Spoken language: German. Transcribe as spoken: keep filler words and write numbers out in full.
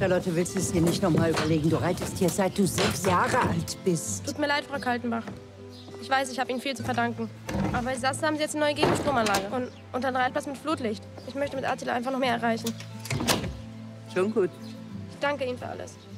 Charlotte, willst du es dir nicht noch mal überlegen? Du reitest hier, seit du sechs Jahre alt bist. Tut mir leid, Frau Kaltenbach. Ich weiß, ich habe Ihnen viel zu verdanken. Aber bei Sasse haben Sie jetzt eine neue Gegenstromanlage und, und einen Reitplatz mit Flutlicht. Ich möchte mit Attila einfach noch mehr erreichen. Schon gut. Ich danke Ihnen für alles.